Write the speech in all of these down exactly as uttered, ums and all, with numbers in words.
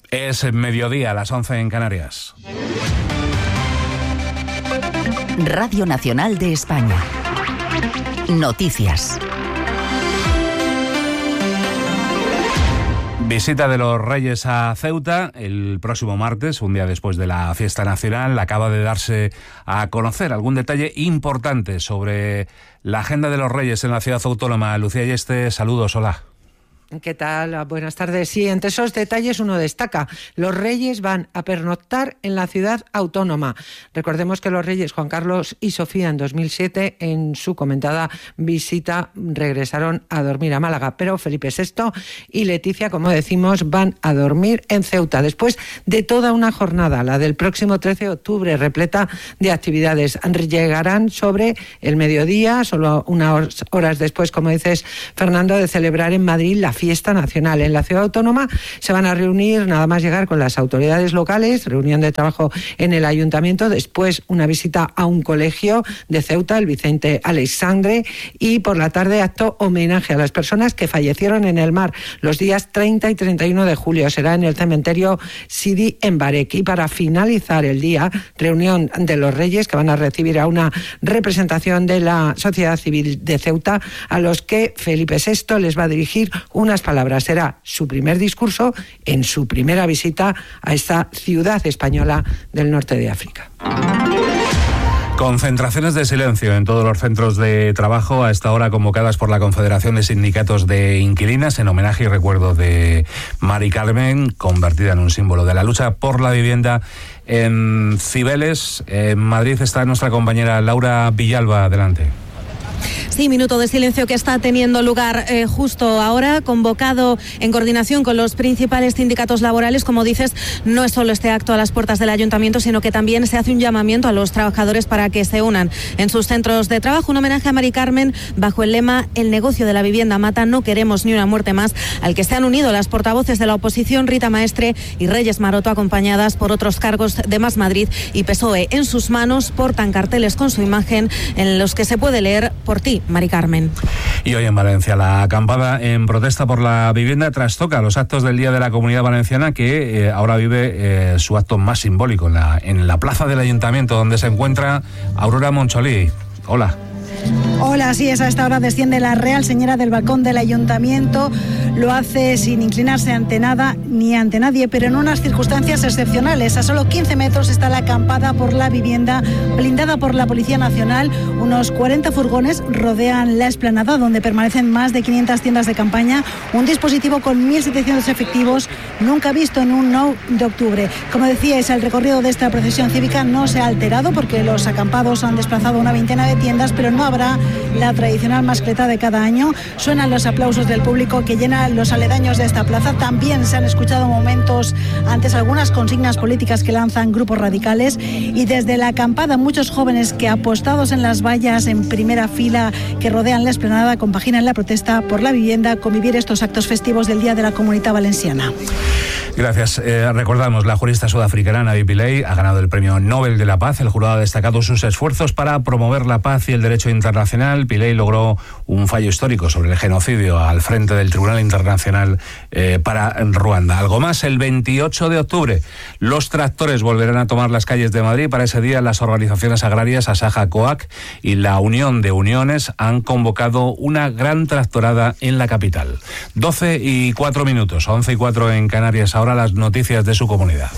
Es mediodía, a las once en Canarias. Radio Nacional de España. Noticias. Visita de los Reyes a Ceuta el próximo martes, un día después de la fiesta nacional. Acaba de darse a conocer algún detalle importante sobre la agenda de los Reyes en la ciudad autónoma. Lucía Yeste, saludos, hola. ¿Qué tal? Buenas tardes. Sí, entre esos detalles uno destaca. Los Reyes van a pernoctar en la ciudad autónoma. Recordemos que los Reyes Juan Carlos y Sofía en dos mil siete, en su comentada visita, regresaron a dormir a Málaga. Pero Felipe sexto y Leticia, como decimos, van a dormir en Ceuta. Después de toda una jornada, la del próximo trece de octubre, repleta de actividades. Llegarán sobre el mediodía, solo unas horas después, como dices, Fernando, de celebrar en Madrid la fiesta nacional. En la ciudad autónoma se van a reunir, nada más llegar, con las autoridades locales, reunión de trabajo en el ayuntamiento, después una visita a un colegio de Ceuta, el Vicente Aleixandre, y por la tarde acto homenaje a las personas que fallecieron en el mar los días treinta y treinta y uno de julio. Será en el cementerio Sidi en Barek. Y para finalizar el día, reunión de los Reyes, que van a recibir a una representación de la sociedad civil de Ceuta, a los que Felipe sexto les va a dirigir un unas palabras. Será su primer discurso en su primera visita a esta ciudad española del norte de África. Concentraciones de silencio en todos los centros de trabajo a esta hora, convocadas por la Confederación de Sindicatos de Inquilinas en homenaje y recuerdo de Mari Carmen, convertida en un símbolo de la lucha por la vivienda en Cibeles. En Madrid está nuestra compañera Laura Villalba. Adelante. Sí, minuto de silencio que está teniendo lugar eh, justo ahora, convocado en coordinación con los principales sindicatos laborales. Como dices, no es solo este acto a las puertas del ayuntamiento, sino que también se hace un llamamiento a los trabajadores para que se unan en sus centros de trabajo. Un homenaje a Mari Carmen bajo el lema "El negocio de la vivienda mata, no queremos ni una muerte más", al que se han unido las portavoces de la oposición Rita Maestre y Reyes Maroto, acompañadas por otros cargos de Más Madrid y P S O E. En sus manos portan carteles con su imagen en los que se puede leer: "Por ti, Mari Carmen". Y hoy en Valencia, la acampada en protesta por la vivienda trastoca los actos del Día de la Comunidad Valenciana, que eh, ahora vive eh, su acto más simbólico en la, en la plaza del Ayuntamiento, donde se encuentra Aurora Moncholí. Hola. Hola, sí, es a esta hora desciende la Real Señora del balcón del Ayuntamiento. Lo hace sin inclinarse ante nada ni ante nadie, pero en unas circunstancias excepcionales. A solo quince metros está la acampada por la vivienda, blindada por la Policía Nacional. Unos cuarenta furgones rodean la explanada, donde permanecen más de quinientas tiendas de campaña. Un dispositivo con mil setecientos efectivos, nunca visto en un nueve de octubre. Como decíais, el recorrido de esta procesión cívica no se ha alterado, porque los acampados han desplazado una veintena de tiendas, pero no habrá la tradicional mascleta de cada año. Suenan los aplausos del público que llena los aledaños de esta plaza. También se han escuchado momentos antes algunas consignas políticas que lanzan grupos radicales, y desde la acampada muchos jóvenes que, apostados en las vallas en primera fila que rodean la explanada, compaginan la protesta por la vivienda con vivir estos actos festivos del Día de la Comunidad Valenciana. Gracias. Eh, recordamos, la jurista sudafricana Navi Pillay ha ganado el Premio Nobel de la Paz. El jurado ha destacado sus esfuerzos para promover la paz y el derecho internacional. Pillay logró un fallo histórico sobre el genocidio al frente del Tribunal Internacional eh, para Ruanda. Algo más, el veintiocho de octubre, los tractores volverán a tomar las calles de Madrid. Para ese día, las organizaciones agrarias Asaja Coag y la Unión de Uniones han convocado una gran tractorada en la capital. doce y cuatro minutos, once y cuatro en Canarias. Ahora las noticias de su comunidad.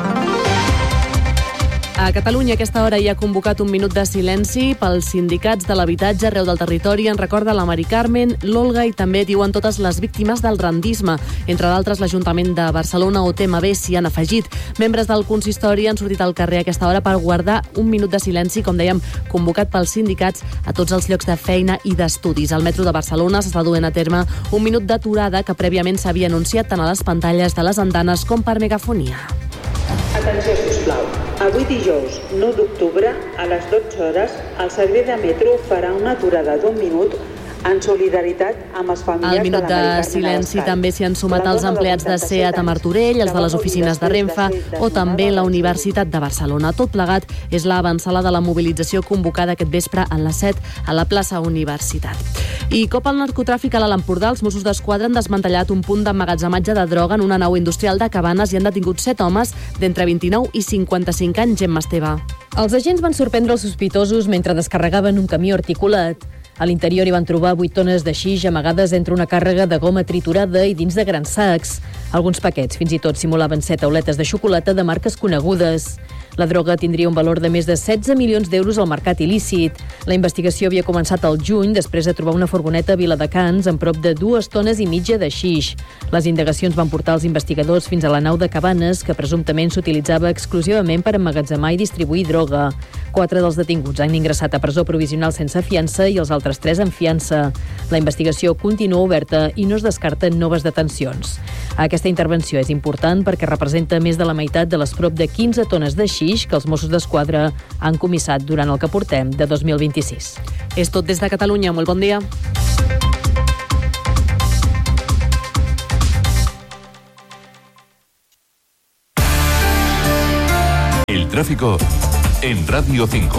A Catalunya, a aquesta hora, hi ha convocat un minut de silenci pels sindicats de l'habitatge arreu del territori. En recorda la Mari Carmen, l'Olga i també diuen totes les víctimes del rendisme. Entre d'altres, l'Ajuntament de Barcelona o T M B s'hi han afegit. Membres del consistori han sortit al carrer a aquesta hora per guardar un minut de silenci, com dèiem, convocat pels sindicats a tots els llocs de feina i d'estudis. Al metro de Barcelona s'està duent a terme un minut d'aturada que prèviament s'havia anunciat tant a les pantalles de les andanes com per megafonia. Atenció, sisplau. Avui dijous nou d'octubre, a les dotze hores, el servei de metro farà una aturada d'un minut en solidaritat amb els familiars al minut de la Mari de Carmen silenci Abascal. també s'hi han sumat els empleats de SEAT a Martorell, els de les oficines de Renfe o també la Universitat de Barcelona. Tot plegat és l'avançada de la mobilització convocada aquest vespre a les set a la plaça Universitat. I cop al narcotràfic a l'Alt Empordà, els Mossos d'Esquadra han desmantellat un punt d'emmagatzematge de droga en una nau industrial de Cabanes i han detingut set homes d'entre vint-i-nou i cinquanta-cinc anys. Gemma Esteve. Els agents van sorprendre els sospitosos mentre descarregaven un camió articulat. A l'interior hi van trobar vuit tones de xix amagades entre una càrrega de goma triturada i dins de grans sacs. Alguns paquets fins i tot simulaven set tauletes de xocolata de marques conegudes. La droga tindria un valor de més de setze milions d'euros al mercat il·lícit. La investigació havia començat al juny després de trobar una furgoneta a Viladecans amb prop de dues tones i mitja de xix. Les indagacions van portar els investigadors fins a la nau de Cabanes, que presumptament s'utilitzava exclusivament per emmagatzemar i distribuir droga. Quatre dels detinguts han ingressat a presó provisional sense fiança i els altres tres en fiança. La investigació continua oberta i no es descarten noves detencions. Aquesta intervenció és important perquè representa més de la meitat de les prop de quinze tones de xix que els Mossos d'Esquadra han comissat durant el que portem de dos mil vint-i-sis. És tot des de Catalunya. Molt bon dia. El tráfico en Radio cinco.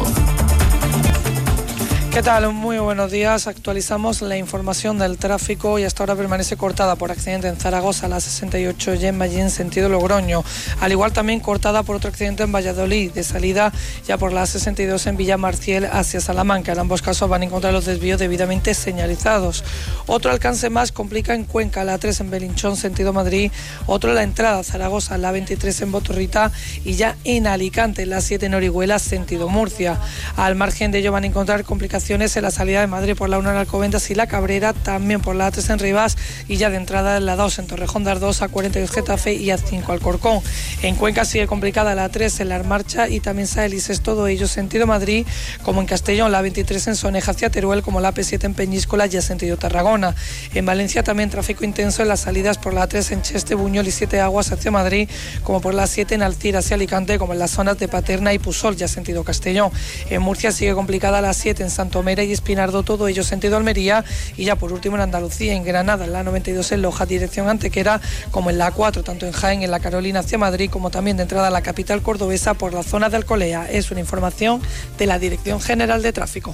¿Qué tal? Muy buenos días. Actualizamos la información del tráfico y hasta ahora permanece cortada por accidente en Zaragoza, la sesenta y ocho y en Mallín, en sentido Logroño. Al igual también cortada por otro accidente en Valladolid, de salida ya por la sesenta y dos en Villamarciel hacia Salamanca. En ambos casos van a encontrar los desvíos debidamente señalizados. Otro alcance más complica en Cuenca, la tres en Belinchón, sentido Madrid. Otro en la entrada a Zaragoza, la veintitrés en Botorrita y ya en Alicante, la siete en Orihuela, sentido Murcia. Al margen de ello van a encontrar complicaciones en la salida de Madrid por la uno en Alcobendas y la Cabrera, también por la A tres en Rivas y ya de entrada en la dos en Torrejón de Ardoz, A cuarenta y dos Getafe y A cinco Alcorcón. En Cuenca sigue complicada la tres en La Marcha y también Saelices, todo ello sentido Madrid, como en Castellón, la veintitrés en Soneja hacia Teruel, como la P siete en Peñíscola ya sentido Tarragona. En Valencia también tráfico intenso en las salidas por la A tres en Cheste, Buñol y Siete Aguas hacia Madrid, como por la siete en Alcira hacia Alicante, como en las zonas de Paterna y Pusol ya sentido Castellón. En Murcia sigue complicada la siete en Santo Mera y Espinardo, todo ello sentido Almería, y ya por último en Andalucía, en Granada, en la noventa y dos en Loja, dirección Antequera, como en la cuatro, tanto en Jaén, en la Carolina hacia Madrid, como también de entrada a la capital cordobesa por la zona de Alcolea. Es una información de la Dirección General de Tráfico.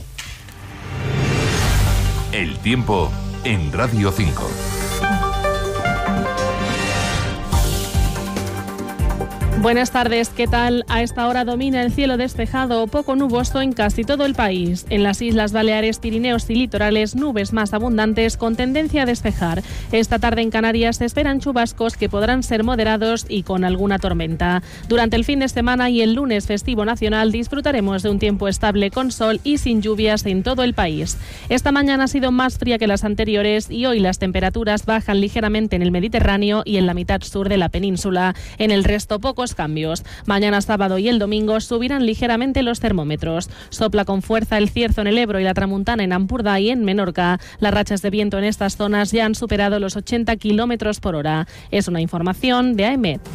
El tiempo en Radio cinco. Buenas tardes, ¿qué tal? A esta hora domina el cielo despejado o poco nuboso en casi todo el país. En las Islas Baleares, Pirineos y litorales, nubes más abundantes con tendencia a despejar. Esta tarde en Canarias se esperan chubascos que podrán ser moderados y con alguna tormenta. Durante el fin de semana y el lunes festivo nacional disfrutaremos de un tiempo estable con sol y sin lluvias en todo el país. Esta mañana ha sido más fría que las anteriores y hoy las temperaturas bajan ligeramente en el Mediterráneo y en la mitad sur de la península. En el resto pocos cambios. Mañana sábado y el domingo subirán ligeramente los termómetros. Sopla con fuerza el cierzo en el Ebro y la tramuntana en Ampurdá y en Menorca. Las rachas de viento en estas zonas ya han superado los ochenta kilómetros por hora. Es una información de A E M E T.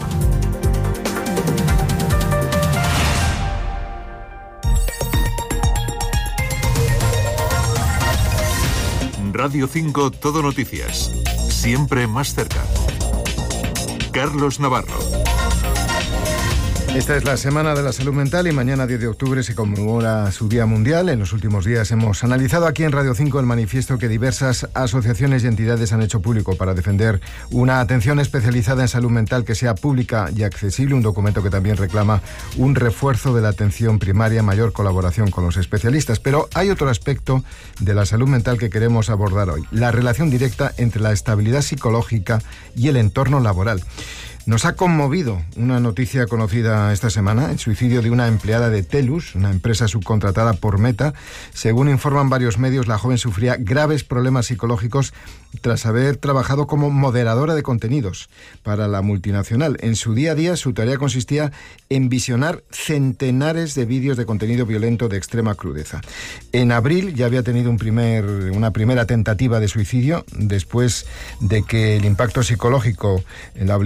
Radio cinco, Todo Noticias. Siempre más cerca. Carlos Navarro. Esta es la Semana de la Salud Mental y mañana diez de octubre se conmemora su Día Mundial. En los últimos días hemos analizado aquí en Radio cinco el manifiesto que diversas asociaciones y entidades han hecho público para defender una atención especializada en salud mental que sea pública y accesible, un documento que también reclama un refuerzo de la atención primaria, mayor colaboración con los especialistas. Pero hay otro aspecto de la salud mental que queremos abordar hoy, la relación directa entre la estabilidad psicológica y el entorno laboral. Nos ha conmovido una noticia conocida esta semana, el suicidio de una empleada de Telus, una empresa subcontratada por Meta. Según informan varios medios, la joven sufría graves problemas psicológicos tras haber trabajado como moderadora de contenidos para la multinacional. En su día a día, su tarea consistía en visionar centenares de vídeos de contenido violento de extrema crudeza. En abril ya había tenido un primer, una primera tentativa de suicidio después de que el impacto psicológico la obligara a dejar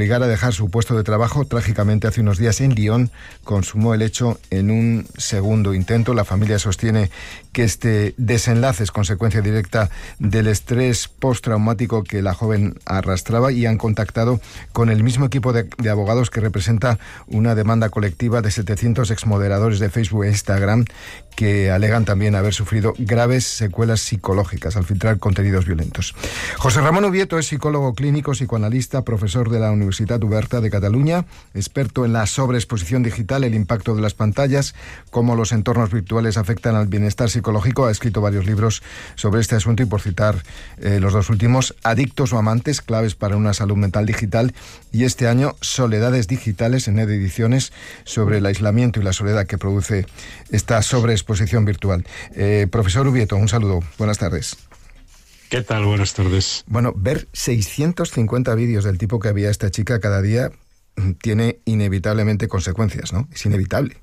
dejar su puesto de trabajo. Trágicamente, hace unos días en Lyon consumó el hecho en un segundo intento. La familia sostiene que este desenlace es consecuencia directa del estrés postraumático que la joven arrastraba, y han contactado con el mismo equipo de, de abogados que representa una demanda colectiva de setecientos exmoderadores de Facebook e Instagram que alegan también haber sufrido graves secuelas psicológicas al filtrar contenidos violentos. José Ramón Ubieto es psicólogo clínico, psicoanalista, profesor de la Universitat Oberta de Cataluña, experto en la sobreexposición digital, el impacto de las pantallas, cómo los entornos virtuales afectan al bienestar psicológico. Ha escrito varios libros sobre este asunto y, por citar eh, los dos últimos, Adictos o amantes, claves para una salud mental digital, y este año Soledades digitales, en Ed Ediciones, sobre el aislamiento y la soledad que produce esta sobreexposición virtual. Eh, profesor Ubieto, un saludo. Buenas tardes. ¿Qué tal? Buenas tardes. Bueno, ver seiscientos cincuenta vídeos del tipo que había esta chica cada día tiene inevitablemente consecuencias, ¿no? Es inevitable.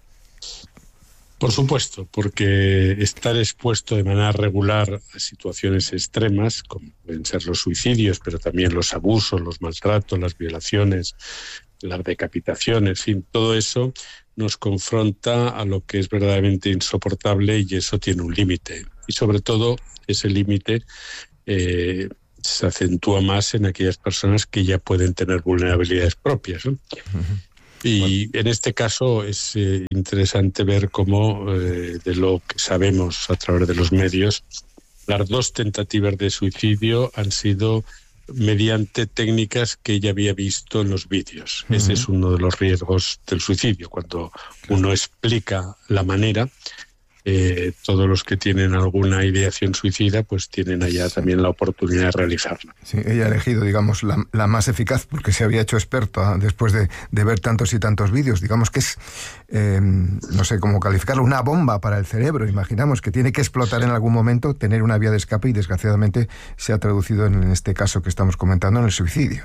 Por supuesto, porque estar expuesto de manera regular a situaciones extremas, como pueden ser los suicidios, pero también los abusos, los maltratos, las violaciones, las decapitaciones, en fin, todo eso nos confronta a lo que es verdaderamente insoportable, y eso tiene un límite. Y sobre todo, ese límite eh, se acentúa más en aquellas personas que ya pueden tener vulnerabilidades propias, ¿no? Uh-huh. Y en este caso es eh, interesante ver cómo, eh, de lo que sabemos a través de los medios, las dos tentativas de suicidio han sido mediante técnicas que ella había visto en los vídeos. Uh-huh. Ese es uno de los riesgos del suicidio. Cuando uno explica la manera, eh, todos los que tienen alguna ideación suicida pues tienen allá también la oportunidad de realizarla. Sí, ella ha elegido, digamos, la, la más eficaz porque se había hecho experta después de, de ver tantos y tantos vídeos. Digamos que es, eh, no sé cómo calificarlo, una bomba para el cerebro. Imaginamos que tiene que explotar en algún momento, tener una vía de escape, y desgraciadamente se ha traducido en, en este caso que estamos comentando en el suicidio.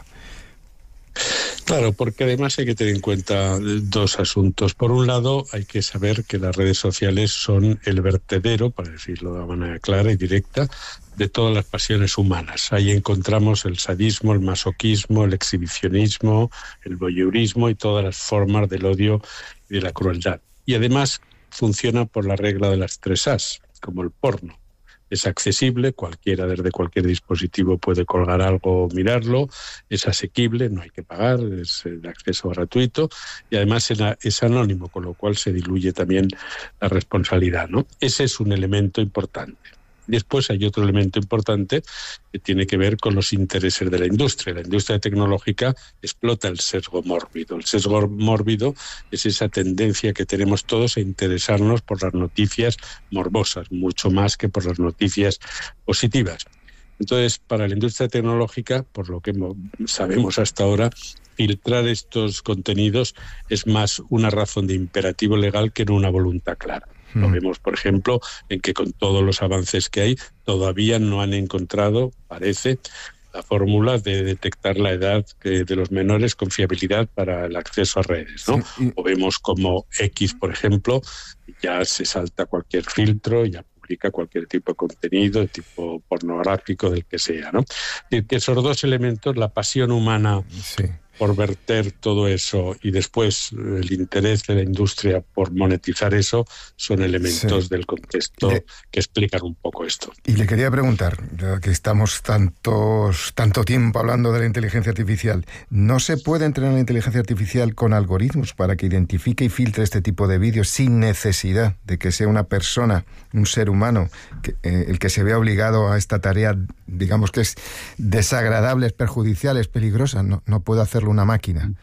Claro, porque además hay que tener en cuenta dos asuntos. Por un lado, hay que saber que las redes sociales son el vertedero, para decirlo de manera clara y directa, de todas las pasiones humanas. Ahí encontramos el sadismo, el masoquismo, el exhibicionismo, el voyeurismo y todas las formas del odio y de la crueldad. Y además funciona por la regla de las tres A's, como el porno. Es accesible, cualquiera desde cualquier dispositivo puede colgar algo o mirarlo, es asequible, no hay que pagar, es de acceso gratuito, y además es anónimo, con lo cual se diluye también la responsabilidad, ¿no? Ese es un elemento importante. Después hay otro elemento importante que tiene que ver con los intereses de la industria. La industria tecnológica explota el sesgo mórbido. El sesgo mórbido es esa tendencia que tenemos todos a interesarnos por las noticias morbosas, mucho más que por las noticias positivas. Entonces, para la industria tecnológica, por lo que sabemos hasta ahora, filtrar estos contenidos es más una razón de imperativo legal que no una voluntad clara. Lo vemos, por ejemplo, en que con todos los avances que hay, todavía no han encontrado, parece, la fórmula de detectar la edad de los menores con fiabilidad para el acceso a redes, ¿no? Sí. O vemos como X, por ejemplo, ya se salta cualquier filtro, ya publica cualquier tipo de contenido, de tipo pornográfico, del que sea, ¿no? Es decir, que esos dos elementos, la pasión humana, sí, por verter todo eso, y después el interés de la industria por monetizar eso, son elementos, sí, del contexto le... que explican un poco esto. Y le quería preguntar, ya que estamos tantos, tanto tiempo hablando de la inteligencia artificial, ¿no se puede entrenar la inteligencia artificial con algoritmos para que identifique y filtre este tipo de vídeos sin necesidad de que sea una persona, un ser humano, que, eh, el que se vea obligado a esta tarea, digamos que es desagradable, es perjudicial, es peligrosa? No, no puede hacerlo una máquina.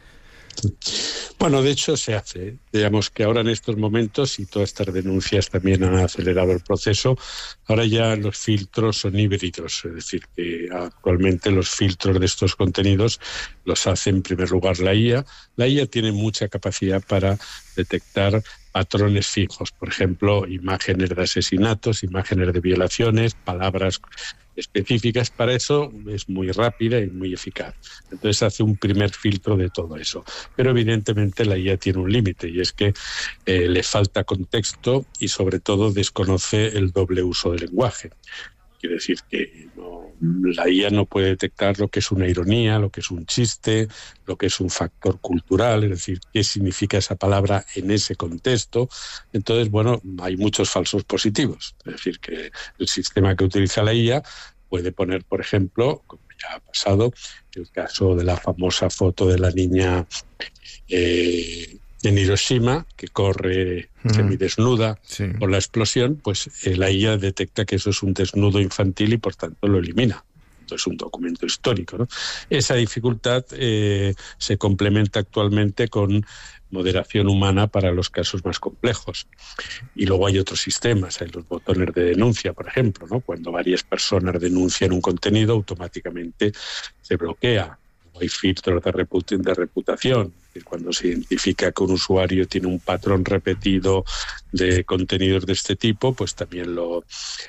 Bueno, de hecho se hace. Digamos que ahora en estos momentos, y todas estas denuncias también han acelerado el proceso, ahora ya los filtros son híbridos, es decir, que actualmente los filtros de estos contenidos los hace en primer lugar la I A. La I A tiene mucha capacidad para detectar patrones fijos, por ejemplo, imágenes de asesinatos, imágenes de violaciones, palabras específicas. Para eso es muy rápida y muy eficaz. Entonces hace un primer filtro de todo eso. Pero evidentemente la I A tiene un límite, y es que eh, le falta contexto y sobre todo desconoce el doble uso del lenguaje. Quiere decir que no, la I A no puede detectar lo que es una ironía, lo que es un chiste, lo que es un factor cultural, es decir, qué significa esa palabra en ese contexto. Entonces, bueno, hay muchos falsos positivos. Es decir, que el sistema que utiliza la I A puede poner, por ejemplo, como ya ha pasado, el caso de la famosa foto de la niña eh, en Hiroshima, que corre uh-huh. semidesnuda sí. por la explosión, pues eh, la I A detecta que eso es un desnudo infantil y por tanto lo elimina. Entonces es un documento histórico, ¿no? Esa dificultad eh, se complementa actualmente con moderación humana para los casos más complejos. Y luego hay otros sistemas, hay los botones de denuncia, por ejemplo, ¿no? Cuando varias personas denuncian un contenido, automáticamente se bloquea. Hay filtros de, reput- de reputación, que cuando se identifica que un usuario tiene un patrón repetido de contenidos de este tipo, pues también lo,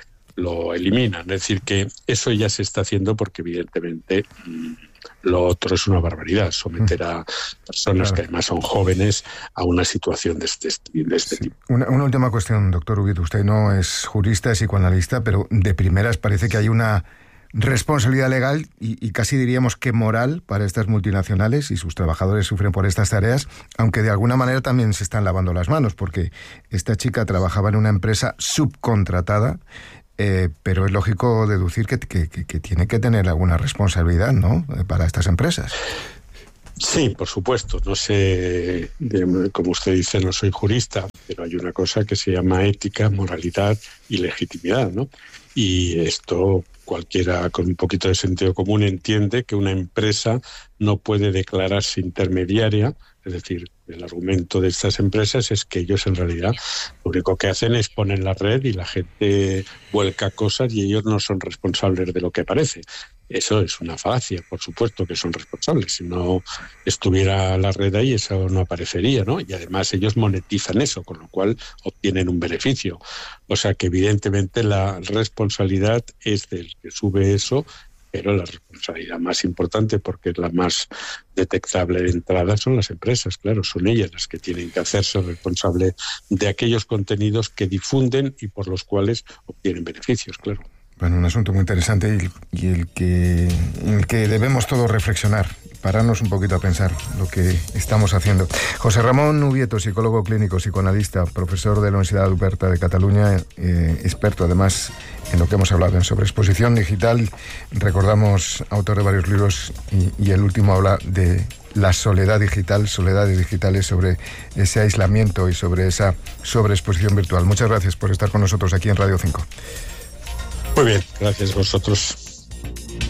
lo eliminan. Es decir, que eso ya se está haciendo porque evidentemente mmm, lo otro es una barbaridad, someter a personas claro. que además son jóvenes a una situación de este, de este sí. tipo. Una, una última cuestión, doctor Ubito. Usted no es jurista, es psicoanalista, pero de primeras parece que hay una responsabilidad legal y, y casi diríamos que moral para estas multinacionales, y sus trabajadores sufren por estas tareas, aunque de alguna manera también se están lavando las manos, porque esta chica trabajaba en una empresa subcontratada, eh, pero es lógico deducir que, que, que, que tiene que tener alguna responsabilidad, ¿no?, para estas empresas. Sí, por supuesto. No sé, como usted dice, no soy jurista, pero hay una cosa que se llama ética, moralidad y legitimidad, ¿no? Y esto cualquiera con un poquito de sentido común entiende que una empresa no puede declararse intermediaria. Es decir, el argumento de estas empresas es que ellos en realidad lo único que hacen es poner la red y la gente vuelca cosas y ellos no son responsables de lo que aparece. Eso es una falacia, por supuesto que son responsables. Si no estuviera la red ahí, eso no aparecería, ¿no? Y además ellos monetizan eso, con lo cual obtienen un beneficio. O sea que evidentemente la responsabilidad es del que sube eso, pero la responsabilidad más importante, porque es la más detectable de entrada, son las empresas, claro, son ellas las que tienen que hacerse responsables de aquellos contenidos que difunden y por los cuales obtienen beneficios, claro. Bueno, un asunto muy interesante y, y el que en el que debemos todos reflexionar, pararnos un poquito a pensar lo que estamos haciendo. José Ramón Ubieto, psicólogo clínico, psicoanalista, profesor de la Universidad Oberta de Cataluña, eh, experto además en lo que hemos hablado en sobreexposición digital. Recordamos, autor de varios libros y, y el último habla de la soledad digital, soledades digitales, sobre ese aislamiento y sobre esa sobreexposición virtual. Muchas gracias por estar con nosotros aquí en Radio cinco. Muy bien, gracias a vosotros.